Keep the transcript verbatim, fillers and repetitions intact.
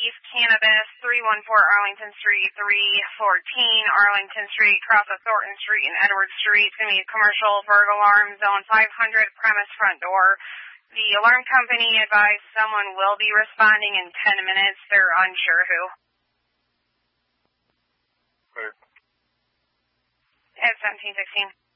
East Cannabis, three one four Arlington Street, three fourteen Arlington Street, cross of Thornton Street and Edward Street. It's going to be a commercial burglar alarm, zone five hundred, premise front door. The alarm company advised someone will be responding in ten minutes. They're unsure who. Right. It's seventeen sixteen.